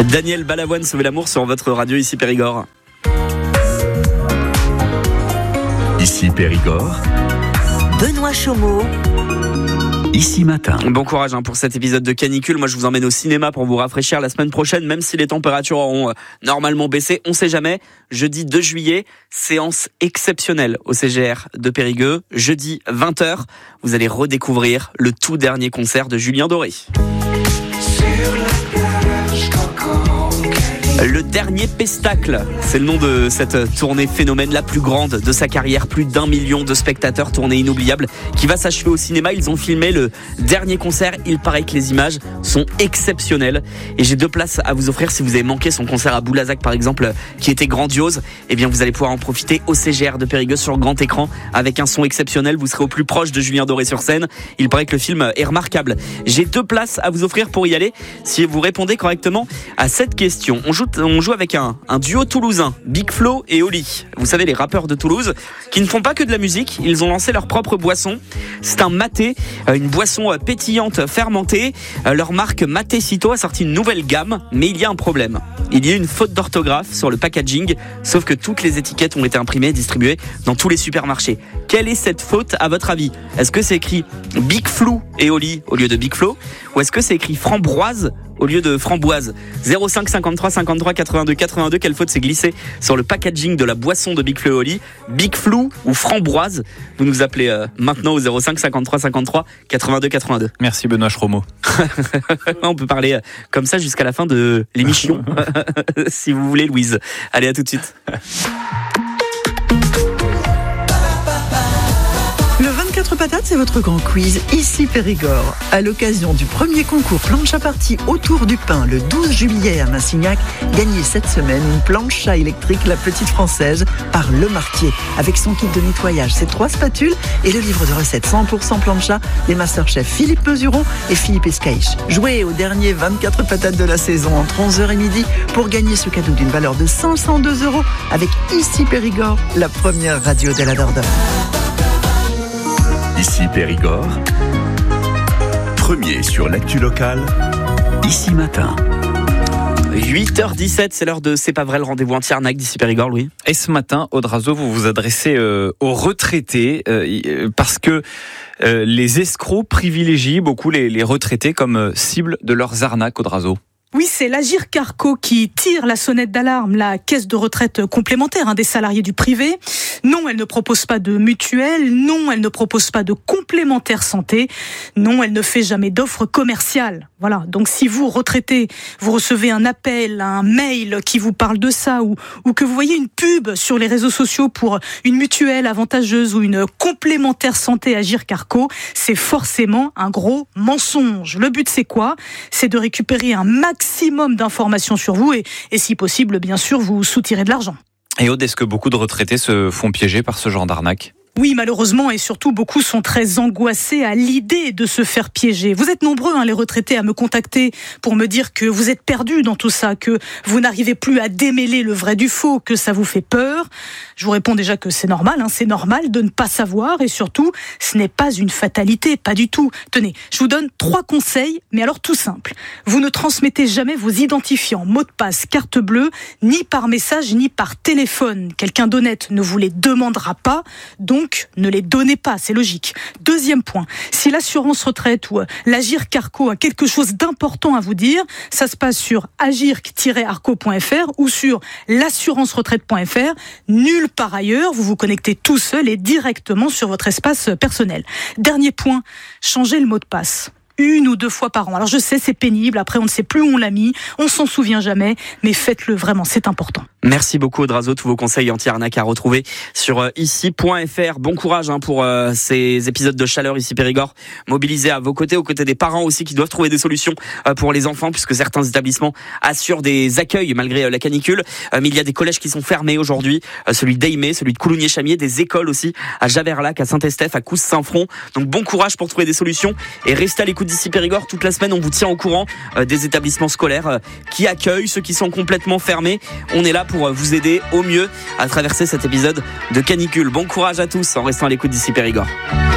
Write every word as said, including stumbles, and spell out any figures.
Daniel Balavoine, Sauver l'amour sur votre radio, ici Périgord. Ici Périgord. Benoît Chaumeau. Ici Matin. Bon courage hein, pour cet épisode de canicule. Moi je vous emmène au cinéma pour vous rafraîchir la semaine prochaine, même si les températures auront euh, normalement baissé. On sait jamais. Jeudi deux juillet, séance exceptionnelle au C G R de Périgueux. Jeudi vingt heures, vous allez redécouvrir le tout dernier concert de Julien Doré. Le dernier pestacle, c'est le nom de cette tournée phénomène, la plus grande de sa carrière, plus d'un million de spectateurs, tournée inoubliable qui va s'achever au cinéma. Ils ont filmé le dernier concert, il paraît que les images sont exceptionnelles et j'ai deux places à vous offrir si vous avez manqué son concert à Boulazac par exemple qui était grandiose. Eh bien vous allez pouvoir en profiter au C G R de Périgueux sur grand écran avec un son exceptionnel, vous serez au plus proche de Julien Doré sur scène. Il paraît que le film est remarquable. J'ai deux places à vous offrir pour y aller si vous répondez correctement à cette question. On joue On joue avec un, un duo toulousain, Big Flo et Oli. Vous savez, les rappeurs de Toulouse qui ne font pas que de la musique, ils ont lancé leur propre boisson. C'est un maté, une boisson pétillante fermentée. Leur marque Matécito a sorti une nouvelle gamme, mais il y a un problème. Il y a une faute d'orthographe sur le packaging, sauf que toutes les étiquettes ont été imprimées et distribuées dans tous les supermarchés. Quelle est cette faute à votre avis ? Est-ce que c'est écrit Big Flo et Oli au lieu de Big Flo ? Ou est-ce que c'est écrit Framboise au lieu de framboise? Zéro cinq cinquante-trois cinquante-trois quatre-vingt-deux quatre-vingt-deux, quelle faute s'est glissée sur le packaging de la boisson de Big Flo et Oli? Big Flo ou framboise? Vous nous appelez euh, maintenant au zéro cinq cinquante-trois cinquante-trois quatre-vingt-deux quatre-vingt-deux. Merci Benoît Chaumeau. On peut parler euh, comme ça jusqu'à la fin de l'émission si vous voulez, Louise. Allez, à tout de suite. Le vingt-quatre patates, c'est votre grand quiz ici Périgord. À l'occasion du premier concours planche à partie autour du pain le douze juillet à Massignac, gagnez cette semaine une planche à électrique La Petite Française par Le Marquier. Avec son kit de nettoyage, ses trois spatules et le livre de recettes cent pour cent plancha des masterchefs Philippe Mesuron et Philippe Escaïch. Jouez au dernier vingt-quatre patates de la saison entre onze heures et midi pour gagner ce cadeau d'une valeur de cinq cent deux euros avec ici Périgord, la première radio de la Dordogne. Ici Périgord. Premier sur l'actu locale. Ici Matin. huit heures dix-sept, c'est l'heure de C'est pas vrai, le rendez-vous anti-arnaque d'ici Périgord, Louis. Et ce matin, Audrazo, vous vous adressez euh, aux retraités euh, parce que euh, les escrocs privilégient beaucoup les, les retraités comme euh, cible de leurs arnaques, Audrazo. Oui, c'est l'Agirc Arrco qui tire la sonnette d'alarme, la caisse de retraite complémentaire hein, des salariés du privé. Non, elle ne propose pas de mutuelle. Non, elle ne propose pas de complémentaire santé. Non, elle ne fait jamais d'offres commerciales. Voilà. Donc, si vous, retraités, vous recevez un appel, un mail qui vous parle de ça ou, ou que vous voyez une pub sur les réseaux sociaux pour une mutuelle avantageuse ou une complémentaire santé Agirc Arrco, c'est forcément un gros mensonge. Le but, c'est quoi ? C'est de récupérer un maximum d'informations sur vous et, et si possible, bien sûr, vous soutirer de l'argent. Et Aude, est-ce que beaucoup de retraités se font piéger par ce genre d'arnaque ? Oui, malheureusement, et surtout, beaucoup sont très angoissés à l'idée de se faire piéger. Vous êtes nombreux, hein, les retraités, à me contacter pour me dire que vous êtes perdus dans tout ça, que vous n'arrivez plus à démêler le vrai du faux, que ça vous fait peur. Je vous réponds déjà que c'est normal, hein, c'est normal de ne pas savoir, et surtout, ce n'est pas une fatalité, pas du tout. Tenez, je vous donne trois conseils, mais alors tout simple. Vous ne transmettez jamais vos identifiants, mots de passe, carte bleue, ni par message, ni par téléphone. Quelqu'un d'honnête ne vous les demandera pas, donc Donc, ne les donnez pas, c'est logique. Deuxième point, si l'assurance retraite ou l'Agirc Arrco a quelque chose d'important à vous dire, ça se passe sur agirc tiret arco point f r ou sur l'assurance retraite point f r. Nulle part ailleurs, vous vous connectez tout seul et directement sur votre espace personnel. Dernier point, changez le mot de passe. Une ou deux fois par an. Alors je sais, c'est pénible, après on ne sait plus où on l'a mis, on s'en souvient jamais, mais faites-le vraiment, c'est important. Merci beaucoup Audrazo, tous vos conseils anti-arnaque à retrouver sur euh, ici point f r. Bon courage hein, pour euh, ces épisodes de chaleur ici Périgord, mobilisés à vos côtés, aux côtés des parents aussi qui doivent trouver des solutions euh, pour les enfants puisque certains établissements assurent des accueils malgré euh, la canicule, euh, mais il y a des collèges qui sont fermés aujourd'hui, euh, celui d'Aimé, celui de Coulugné-Chamier, des écoles aussi à Javerlac, à Saint-Estèphe, à Cousse-Saint-Front. Donc bon courage pour trouver des solutions et restez à l'écoute d'ici Périgord toute la semaine. On vous tient au courant euh, des établissements scolaires euh, qui accueillent ceux qui sont complètement fermés. On est là pour euh, vous aider au mieux à traverser cet épisode de canicule. Bon courage à tous en restant à l'écoute d'ici Périgord.